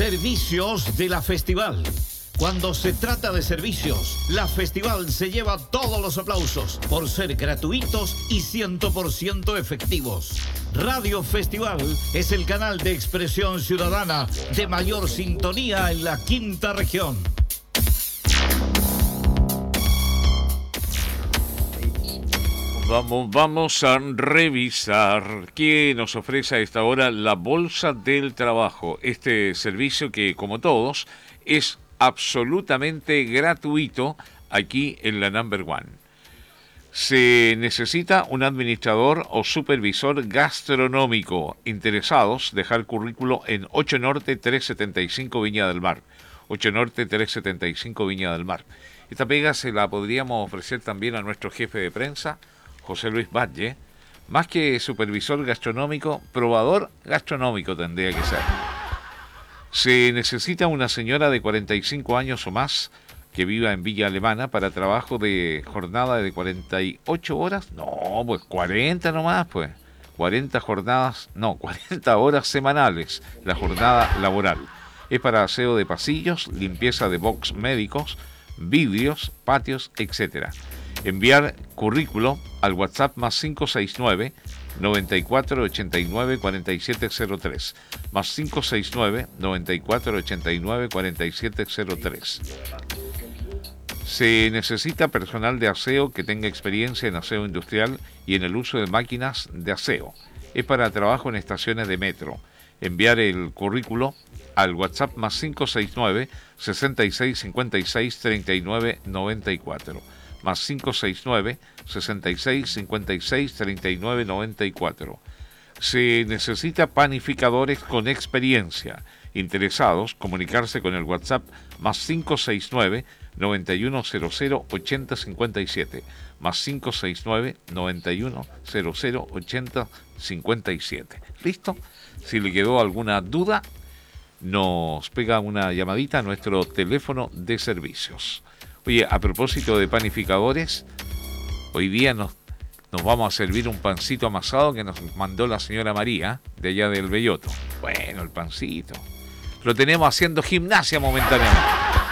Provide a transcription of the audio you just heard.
Servicios de la Festival. Cuando se trata de servicios, la Festival se lleva todos los aplausos por ser gratuitos y 100% efectivos. Radio Festival es el canal de expresión ciudadana de mayor sintonía en la quinta región. Vamos a revisar qué nos ofrece a esta hora la Bolsa del Trabajo. Este servicio que, como todos, es absolutamente gratuito aquí en la Number One. Se necesita un administrador o supervisor gastronómico. Interesados, dejar currículo en 8 Norte 375 Viña del Mar. 8 Norte 375 Viña del Mar. Esta pega se la podríamos ofrecer también a nuestro jefe de prensa, José Luis Valle. Más que supervisor gastronómico, probador gastronómico tendría que ser. Se necesita una señora de 45 años o más que viva en Villa Alemana para trabajo de jornada de 48 horas. No, pues 40 nomás, pues. 40 horas semanales la jornada laboral. Es para aseo de pasillos, limpieza de box médicos, vidrios, patios, etc. Enviar currículo al WhatsApp más 569 94 89 4703 más 569 94 89 4703. Se necesita personal de aseo que tenga experiencia en aseo industrial y en el uso de máquinas de aseo. Es para trabajo en estaciones de metro. Enviar el currículo al WhatsApp más 569 66 56 39 94 más 569 66 56 39 94. Se necesita panificadores con experiencia. Interesados, comunicarse con el WhatsApp más 569 9100 8057 más 569 9100 8057. ¿Listo? Si le quedó alguna duda, nos pega una llamadita a nuestro teléfono de servicios. Oye, a propósito de panificadores, hoy día nos vamos a servir un pancito amasado que nos mandó la señora María, de allá del Belloto. Bueno, el pancito. Lo tenemos haciendo gimnasia momentáneamente.